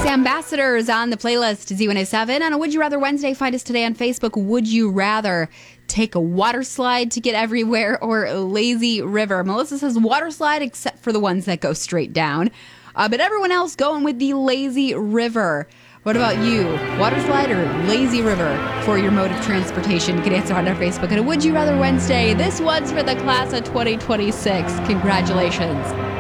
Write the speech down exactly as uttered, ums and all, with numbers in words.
Ambassadors on the playlist, Z one oh seven. On a Would You Rather Wednesday, find us today on Facebook. Would you rather take a water slide to get everywhere or a lazy river? Melissa says water slide, except for the ones that go straight down. Uh, but everyone else going with the lazy river. What about you? Water slide or lazy river for your mode of transportation? You can answer on our Facebook at a Would You Rather Wednesday. This one's for the class of twenty twenty-six. Congratulations.